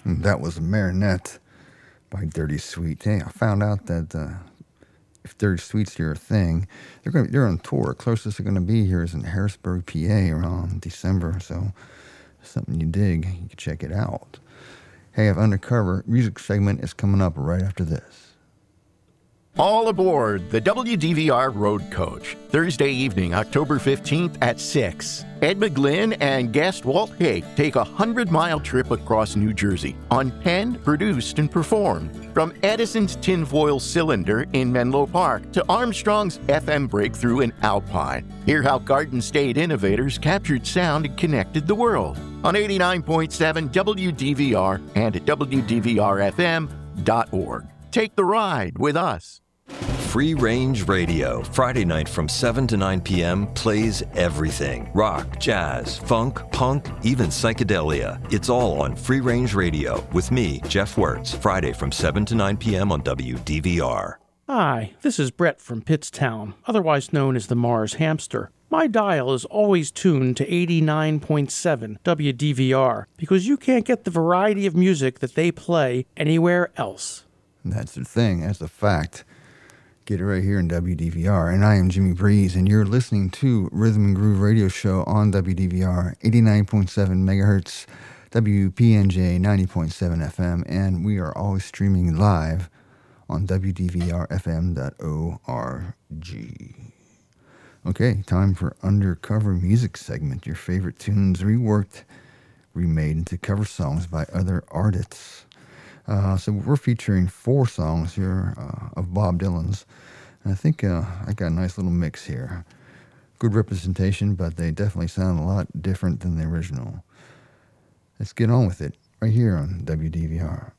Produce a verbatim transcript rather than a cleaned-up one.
That was Marinette by Dirty Sweet. Hey, I found out that uh, if Dirty Sweet's your thing, they're going they're on tour. Closest they're going to be here is in Harrisburg, P A, around December. So, something you dig, you can check it out. Hey, if Undercover music segment is coming up right after this. All aboard the W D V R Road Coach, Thursday evening, October fifteenth at six. Ed McGlynn and guest Walt Haig take a hundred-mile trip across New Jersey on penned, produced, and performed. From Edison's tinfoil cylinder in Menlo Park to Armstrong's F M breakthrough in Alpine. Hear how Garden State innovators captured sound and connected the world on eighty-nine point seven W D V R and at W D V R F M dot org. Take the ride with us. Free Range Radio, Friday night from seven to nine p.m. plays everything. Rock, jazz, funk, punk, even psychedelia. It's all on Free Range Radio with me, Jeff Wirtz, Friday from seven to nine p.m. on W D V R. Hi, this is Brett from Pittstown, otherwise known as the Mars Hamster. My dial is always tuned to eighty-nine point seven W D V R because you can't get the variety of music that they play anywhere else. That's the thing, that's a fact. Get it right here in W D V R. And I am Jimmy Breeze, and you're listening to Rhythm and Groove Radio Show on W D V R, eighty-nine point seven megahertz, W P N J ninety point seven F M, and we are always streaming live on W D V R F M dot org. Okay, time for Undercover Music segment. Your favorite tunes reworked, remade into cover songs by other artists. Uh, so we're featuring four songs here uh, of Bob Dylan's. And I think uh, I got a nice little mix here. Good representation, but they definitely sound a lot different than the original. Let's get on with it right here on W D V R.